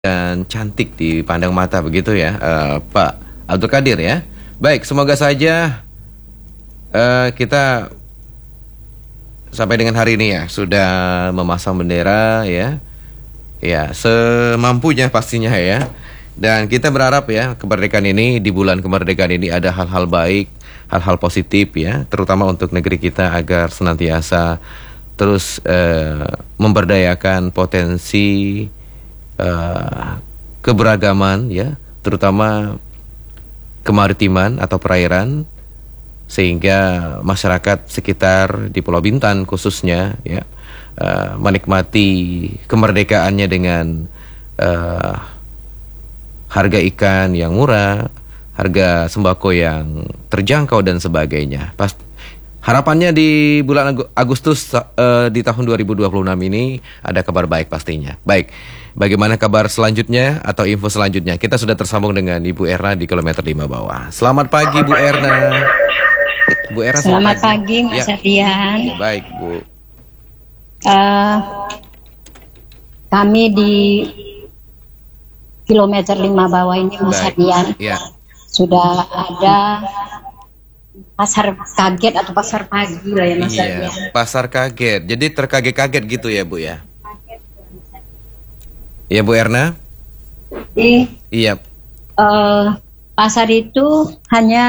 dan cantik dipandang mata begitu ya, Pak Abdul Qadir ya. Baik, semoga saja kita sampai dengan hari ini ya sudah memasang bendera ya, ya semampunya pastinya ya. Dan kita berharap ya kemerdekaan ini, di bulan kemerdekaan ini ada hal-hal baik, hal-hal positif ya, terutama untuk negeri kita agar senantiasa terus memberdayakan potensi keberagaman ya, terutama kemaritiman atau perairan, sehingga masyarakat sekitar di Pulau Bintan khususnya ya menikmati kemerdekaannya dengan harga ikan yang murah, harga sembako yang terjangkau dan sebagainya. Harapannya di bulan Agustus di tahun 2026 ini ada kabar baik pastinya. Baik, bagaimana kabar selanjutnya atau info selanjutnya? Kita sudah tersambung dengan Ibu Erna di kilometer 5 bawah. Selamat pagi Bu Erna. Bu Erna, selamat pagi Mas Ardian. Ya, baik Bu. Kami di kilometer 5 bawah ini Mas Ardian ya, sudah ada pasar kaget atau pasar pagi lah ya Mas Ardian. Pasar kaget. Jadi terkaget-kaget gitu ya Bu ya. Iya Bu Erna. Iya. Pasar itu hanya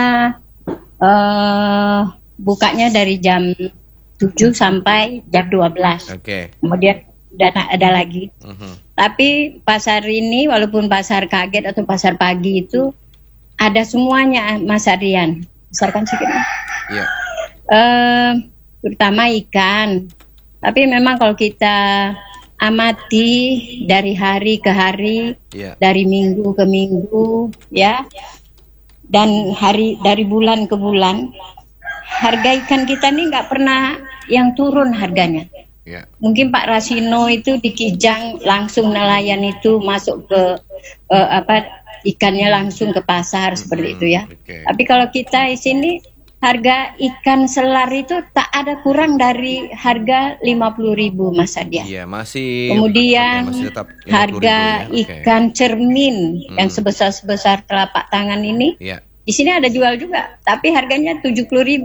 bukanya dari jam 7 sampai jam 12. Oke. Kemudian ada lagi. Tapi pasar ini walaupun pasar kaget atau pasar pagi itu ada semuanya Mas Ardian. Besarkan sedikit. Iya. Terutama ikan. Tapi memang kalau kita amati dari hari ke hari, dari minggu ke minggu, ya, dan dari bulan ke bulan, harga ikan kita ini nggak pernah yang turun harganya. Mungkin Pak Rasino itu di Kijang langsung nelayan itu masuk ke ikannya langsung ke pasar seperti itu ya. Tapi kalau kita di sini harga ikan selar itu tak ada kurang dari harga 50.000 Mas Ardian. Iya, masih. Kemudian masih tetap harga ikan cermin yang sebesar telapak tangan ini. Di sini ada jual juga, tapi harganya 70.000.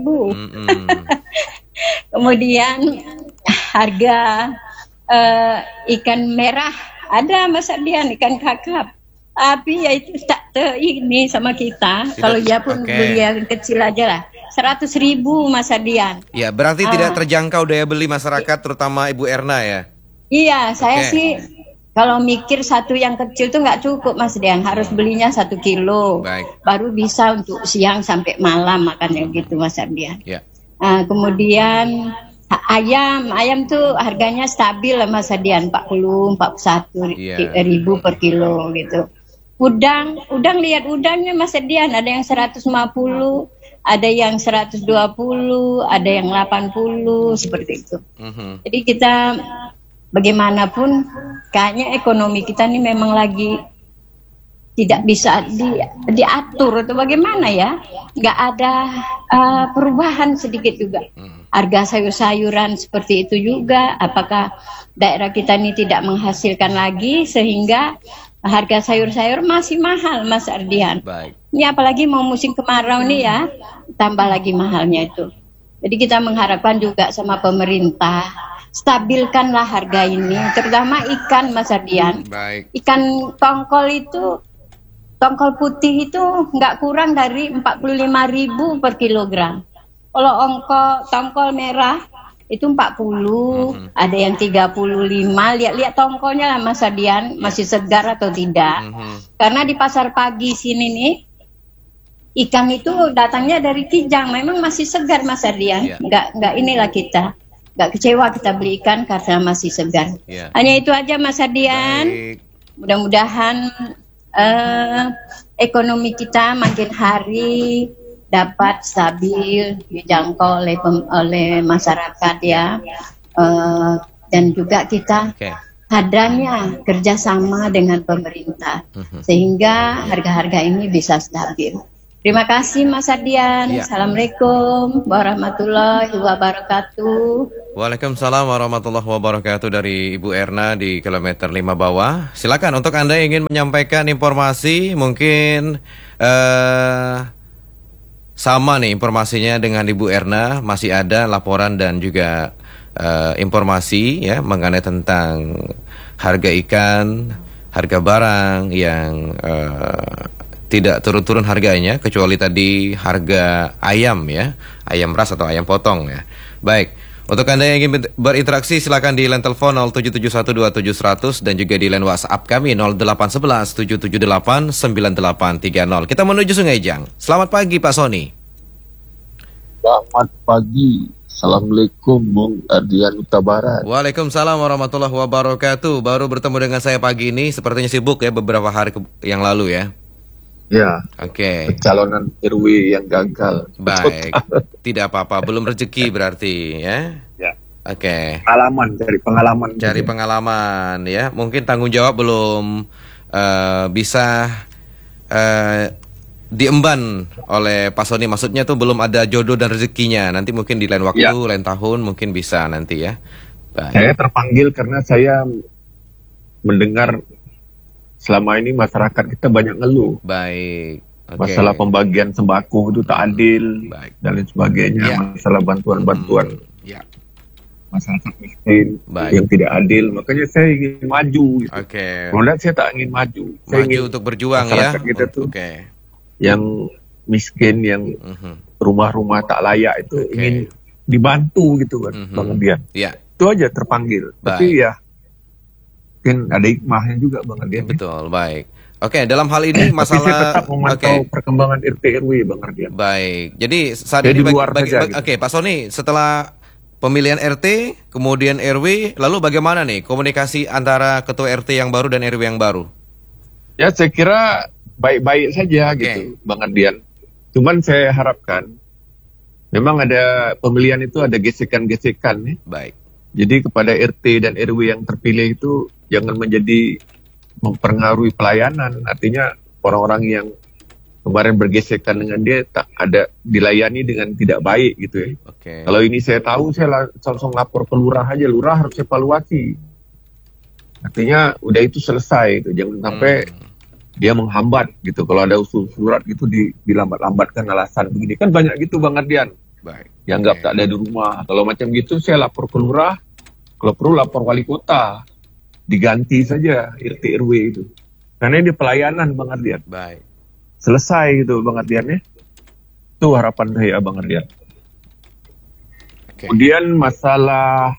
Kemudian harga ikan merah ada Mas Ardian, ikan kakap. Tapi ya itu tak ini sama kita. Kalau ya pun beli yang kecil aja lah. 100.000 Mas Ardian. Ya, berarti tidak terjangkau daya beli masyarakat, terutama Ibu Erna ya. Iya, saya sih kalau mikir satu yang kecil tuh nggak cukup Mas Ardian. Harus belinya 1 kilo. Baru bisa untuk siang sampai malam makannya gitu Mas Ardian. Kemudian ayam tuh harganya stabil lah Mas Ardian, 40-41 ribu per kilo gitu. Udang lihat udangnya Mas Ardian, ada yang 150, ada yang 120, ada yang 80 seperti itu. Jadi kita bagaimanapun kayaknya ekonomi kita ini memang lagi tidak bisa diatur atau bagaimana ya, nggak ada perubahan sedikit juga. Harga sayur-sayuran seperti itu juga, apakah daerah kita ini tidak menghasilkan lagi sehingga harga sayur-sayur masih mahal Mas Ardian. Ini apalagi mau musim kemarau nih ya, tambah lagi mahalnya itu. Jadi kita mengharapkan juga sama pemerintah, stabilkanlah harga ini, terutama ikan Mas Ardian. Ikan tongkol tongkol putih itu nggak kurang dari 45.000 per kilogram. Kalau tongkol merah itu 40, ada yang 35. Lihat tongkolnya lah Mas Ardian, masih segar atau tidak. Karena di pasar pagi sini nih, ikan itu datangnya dari Kijang, memang masih segar Mas Ardian. Nggak inilah kita, nggak kecewa kita beli ikan karena masih segar. Hanya itu aja Mas Ardian. Mudah-mudahan ekonomi kita makin hari dapat stabil, dijangkau oleh masyarakat ya, dan juga kita adanya kerjasama dengan pemerintah sehingga harga-harga ini bisa stabil. Terima kasih Mas Ardian. Ya. Assalamualaikum warahmatullahi wabarakatuh. Waalaikumsalam warahmatullahi wabarakatuh dari Ibu Erna di kilometer 5 bawah. Silakan untuk Anda yang ingin menyampaikan informasi, mungkin sama nih informasinya dengan Ibu Erna, masih ada laporan dan juga informasi ya mengenai tentang harga ikan, harga barang yang tidak turun-turun harganya, kecuali tadi harga ayam ya, ayam ras atau ayam potong ya. Baik. Untuk Anda yang ingin berinteraksi, silakan di line telepon 07712700 dan juga di line WhatsApp kami 08117789830. Kita menuju Sungai Jang. Selamat pagi Pak Sony. Selamat pagi. Assalamualaikum Bung Ardian Huta Barat. Waalaikumsalam warahmatullahi wabarakatuh. Baru bertemu dengan saya pagi ini, sepertinya sibuk ya beberapa hari yang lalu ya. Ya, Oke. pencalonan RW yang gagal. Baik, tidak apa-apa, belum rezeki berarti ya. Ya. Oke. Cari pengalaman. Cari pengalaman ya. Mungkin tanggung jawab belum bisa diemban oleh Pak Sony. Maksudnya tuh belum ada jodoh dan rezekinya. Nanti mungkin di lain waktu, lain tahun mungkin bisa nanti ya. Baik. Saya terpanggil karena saya mendengar selama ini masyarakat kita banyak ngeluh. Baik. Okay. Masalah pembagian sembako itu tak adil. Baik. Dan lain sebagainya. Ya. Masalah bantuan-bantuan. Ya. Masyarakat miskin. Baik. Yang tidak adil. Makanya saya ingin maju. Gitu. Oke. Kemudian saya tak ingin maju. Saya Maju ingin untuk berjuang ya. masyarakat kita tuh yang miskin, yang rumah-rumah tak layak itu ingin dibantu gitu kan, Bang Ardian. Ya. Itu aja terpanggil. Baik. Tapi ya mungkin ada hikmahnya juga Bang Ardian. Betul, baik. Oke, dalam hal ini masalah. Tapi saya tetap memantau perkembangan RT RW Bang Ardian. Baik. Jadi saat Saya ini di luar saja, gitu. Oke, Pak Sony, setelah pemilihan RT, kemudian RW, lalu bagaimana nih komunikasi antara ketua RT yang baru dan RW yang baru? Ya saya kira baik-baik saja gitu Bang Ardian. Cuman saya harapkan memang ada pemilihan itu ada gesekan-gesekan nih. Baik. Jadi kepada RT dan RW yang terpilih itu jangan menjadi mempengaruhi pelayanan. Artinya orang-orang yang kemarin bergesekan dengan dia tak ada dilayani dengan tidak baik gitu ya. Kalau ini saya tahu, saya langsung lapor ke lurah aja. Lurah harus evaluasi. Artinya udah itu selesai itu. Jangan sampai dia menghambat gitu. Kalau ada usul surat gitu dilambat-lambatkan alasan begini. Kan banyak gitu Bang Ardian. Baik. Dianggap tak ada di rumah. Kalau macam gitu saya lapor ke lurah. Kalau perlu lapor wali kota. Diganti saja RT RW itu. Karena ini pelayanan Bang Ardian. Baik. Selesai gitu Bang Ardian ya. Itu harapan saya Bang Ardian. Kemudian masalah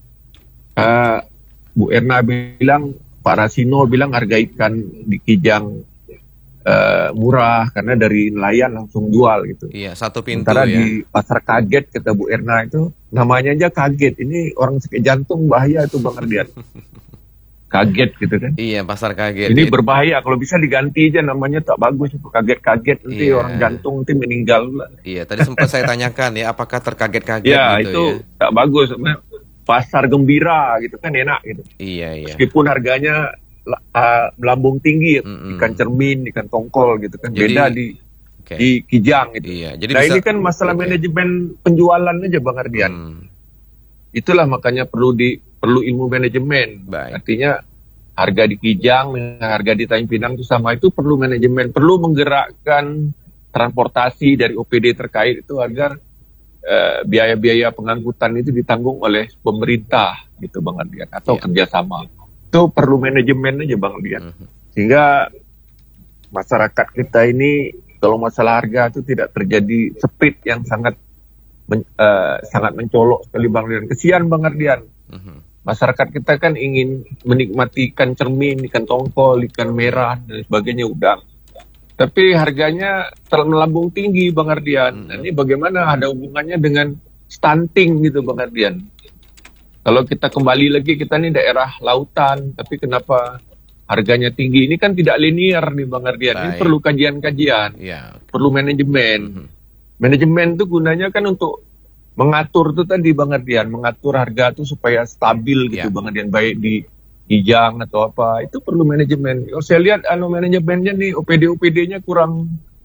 Bu Erna bilang, Pak Rasino bilang harga ikan di Kijang murah karena dari nelayan langsung jual gitu. Iya, satu pintu. Sementara ya. di pasar kaget kata Bu Erna itu namanya aja kaget. Ini orang sakit jantung bahaya itu Bang Ardian. Kaget gitu kan. Iya, pasar kaget. Ini berbahaya, kalau bisa diganti aja namanya, tak bagus itu kaget-kaget nanti orang jantung nanti meninggal. Iya, tadi sempat saya tanyakan ya apakah terkaget-kaget ya, gitu itu ya. tak bagus. Pasar gembira gitu kan enak gitu. Iya, iya. Meskipun harganya melambung tinggi, ikan cermin, ikan tongkol gitu kan. Jadi, beda di Kijang gitu. Iya, jadi nah bisa, ini kan masalah manajemen penjualan aja Bang Ardian. Itulah makanya perlu ilmu manajemen. Baik. Artinya harga di Kijang dengan harga di Tanjung Pinang itu sama, itu perlu manajemen, perlu menggerakkan transportasi dari OPD terkait itu agar biaya-biaya pengangkutan itu ditanggung oleh pemerintah gitu Bang Ardian, atau kerjasama. Itu perlu manajemen aja Bang Ardian. Sehingga masyarakat kita ini kalau masalah harga itu tidak terjadi speed yang sangat mencolok sekali Bang Ardian. Kesian Bang Ardian. Masyarakat kita kan ingin menikmati ikan cermin, ikan tongkol, ikan merah dan sebagainya, udang. Tapi harganya melambung tinggi Bang Ardian. Nah, ini bagaimana ada hubungannya dengan stunting gitu Bang Ardian. Kalau kita kembali lagi, kita ini daerah lautan, tapi kenapa harganya tinggi? Ini kan tidak linear nih Bang Ardian. Ini perlu kajian-kajian, perlu manajemen. Manajemen itu gunanya kan untuk mengatur itu tadi Bang Ardian, mengatur harga itu supaya stabil gitu Bang Ardian, baik di Kijang atau apa, itu perlu manajemen. Kalau saya lihat manajemennya nih OPD-OPD-nya kurang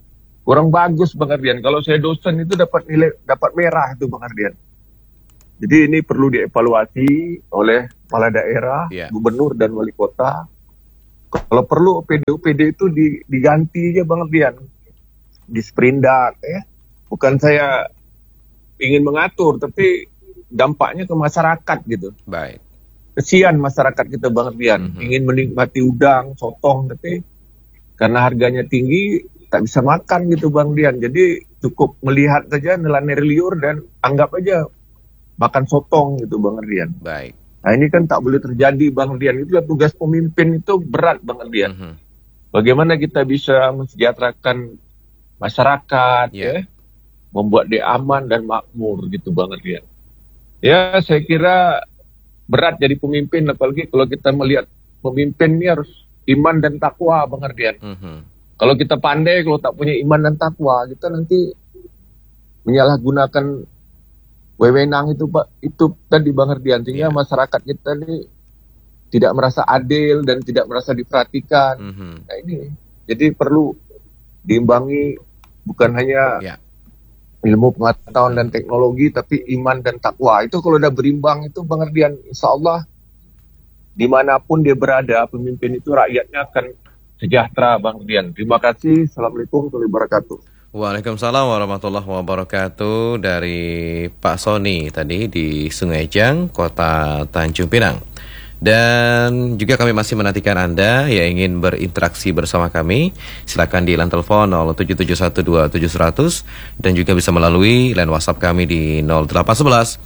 kurang bagus Bang Ardian. Kalau saya dosen itu dapat merah itu Bang Ardian. Jadi ini perlu dievaluasi oleh kepala daerah, gubernur dan wali kota. Kalau perlu OPD itu diganti aja Bang Ardian. Di Sprindak ya. Bukan saya ingin mengatur, tapi dampaknya ke masyarakat gitu. Baik. Kesian masyarakat kita Bang Ardian. Ingin menikmati udang, sotong, tapi karena harganya tinggi tak bisa makan gitu Bang Ardian. Jadi cukup melihat saja nelayan liur dan anggap aja makan sotong gitu Bang Ardian. Baik. Nah ini kan tak boleh terjadi Bang Ardian. Itulah tugas pemimpin, itu berat Bang Ardian. Bagaimana kita bisa mensejahterakan masyarakat, ya, membuat dia aman dan makmur gitu Bang Ardian. Ya saya kira berat jadi pemimpin, apalagi kalau kita melihat pemimpin ini harus iman dan takwa Bang Ardian. Kalau kita pandai, kalau tak punya iman dan takwa, kita nanti menyalahgunakan wewenang itu Pak, itu tadi Bang Ardian, sehingga masyarakat kita ini tidak merasa adil dan tidak merasa diperhatikan. Nah ini, jadi perlu diimbangi bukan hanya ilmu pengetahuan dan teknologi, tapi iman dan takwa. Itu kalau udah berimbang itu Bang Ardian, insya Allah dimanapun dia berada, pemimpin itu rakyatnya akan sejahtera Bang Ardian. Terima kasih. Assalamualaikum warahmatullahi wabarakatuh. Waalaikumsalam warahmatullahi wabarakatuh. Dari Pak Sony tadi di Sungai Jang, Kota Tanjung Pinang. Dan juga kami masih menantikan Anda yang ingin berinteraksi bersama kami. Silakan di line telepon 077127700 dan juga bisa melalui line WhatsApp kami di 0811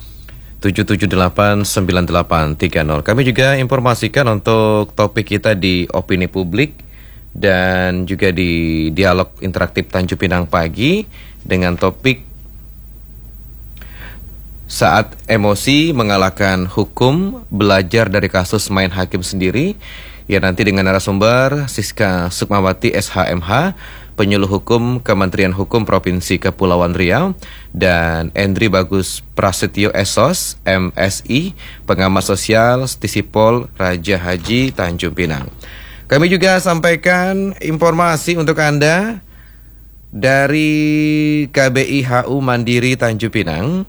7789830. Kami juga informasikan untuk topik kita di opini publik dan juga di dialog interaktif Tanjung Pinang pagi dengan topik saat emosi mengalahkan hukum, belajar dari kasus main hakim sendiri. Ya, nanti dengan narasumber Siska Sukmawati SHMH, penyuluh hukum Kementerian Hukum Provinsi Kepulauan Riau, dan Endri Bagus Prasetyo Esos MSI, pengamat sosial Stisipol Raja Haji Tanjung Pinang. Kami juga sampaikan informasi untuk Anda dari KBI HU Mandiri Tanjung Pinang.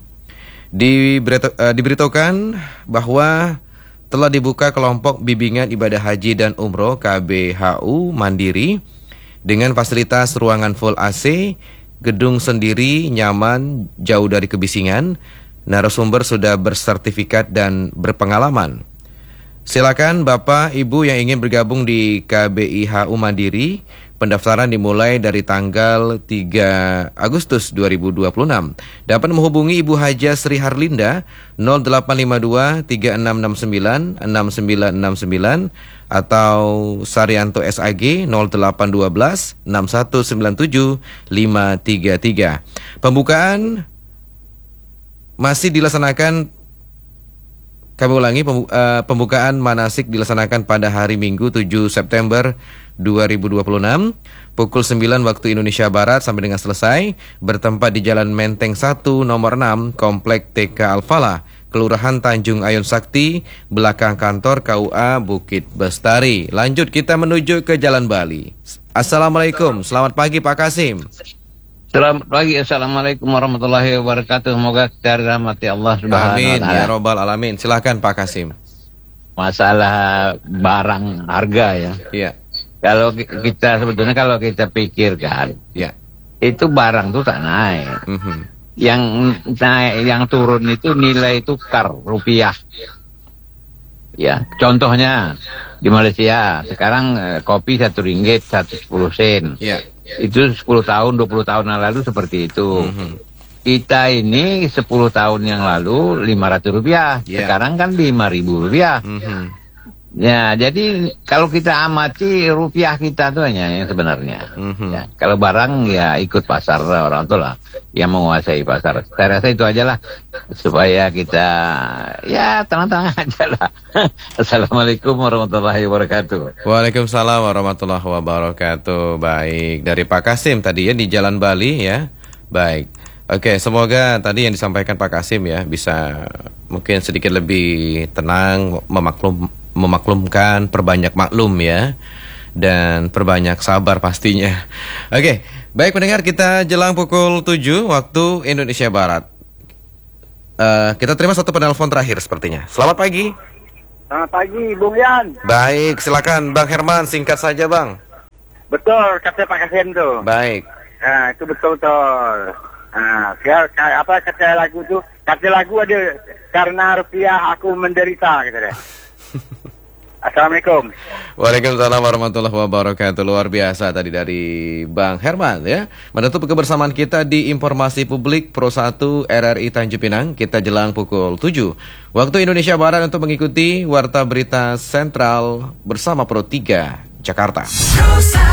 Diberitahukan bahwa telah dibuka kelompok bimbingan ibadah haji dan umroh KBHU Mandiri dengan fasilitas ruangan full AC, gedung sendiri, nyaman, jauh dari kebisingan, narasumber sudah bersertifikat dan berpengalaman. Silakan Bapak, Ibu yang ingin bergabung di KBIHU Mandiri. Pendaftaran dimulai dari tanggal 3 Agustus 2026. Dapat menghubungi Ibu Haja Sri Harlinda 0852 3669 6969 atau Saryanto SAG 0812 6197 533. Pembukaan masih dilaksanakan. Kami ulangi, pembukaan manasik dilaksanakan pada hari Minggu 7 September 2026 pukul 9 waktu Indonesia Barat sampai dengan selesai, bertempat di Jalan Menteng 1 nomor 6 Komplek TK Al-Falah, Kelurahan Tanjung Ayun Sakti, belakang kantor KUA Bukit Bestari. Lanjut kita menuju ke Jalan Bali. Assalamualaikum, selamat pagi Pak Kasim. Selamat pagi, assalamualaikum warahmatullahi wabarakatuh. Semoga kita dirahmati Allah Subhanahu wa Amin Ta'ala. ya robbal alamin. Silakan Pak Kasim. Masalah barang harga ya. Iya. Kalau kita sebetulnya kalau kita pikirkan, Iya. itu barang tuh tak naik. Yang naik, yang turun itu nilai tukar rupiah. Ya, contohnya di Malaysia sekarang kopi RM1 110 sen. Iya. Itu 10 tahun, 20 tahun yang lalu seperti itu. Kita ini 10 tahun yang lalu Rp500, sekarang kan Rp5.000. Ya, jadi kalau kita amati rupiah kita tuh hanya yang sebenarnya. Ya, kalau barang ya ikut pasar orang tua lah yang menguasai pasar. Saya rasa itu aja lah supaya kita ya tenang-tenang aja lah. Assalamualaikum warahmatullahi wabarakatuh. Waalaikumsalam warahmatullahi wabarakatuh. Baik, dari Pak Kasim tadi ya di Jalan Bali ya. Baik. Oke, semoga tadi yang disampaikan Pak Kasim ya bisa mungkin sedikit lebih tenang, memaklumkan, perbanyak maklum ya. dan perbanyak sabar pastinya. Oke, baik pendengar, kita jelang pukul 7 waktu Indonesia Barat. Kita terima satu penelpon terakhir sepertinya. Selamat pagi. Selamat pagi, Bung Yan. Baik, silakan Bang Herman, singkat saja Bang. Betul, kata Pak Kasem tuh. Baik. Nah, itu betul-betul. Nah, kata lagu tuh, kata lagu ada karena rupiah aku menderita, gitu deh. Assalamualaikum. Waalaikumsalam warahmatullahi wabarakatuh. Luar biasa tadi dari Bang Herman ya. Menutup kebersamaan kita di Informasi Publik Pro 1 RRI Tanjung Pinang. Kita jelang pukul 7 waktu Indonesia Barat untuk mengikuti Warta Berita Sentral bersama Pro 3 Jakarta.